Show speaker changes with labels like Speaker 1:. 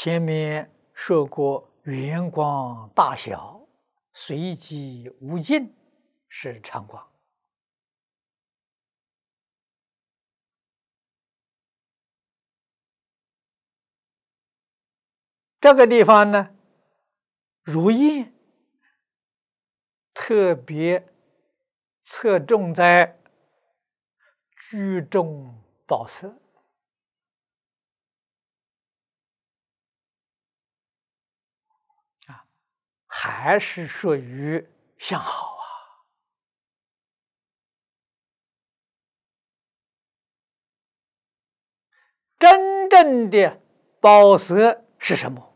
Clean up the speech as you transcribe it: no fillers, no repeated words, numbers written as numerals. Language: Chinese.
Speaker 1: 前面说过，圆光大小，随机无尽，是常光。这个地方呢，如焰特别侧重在居中宝色。还是属于相好啊。真正的宝色是什么？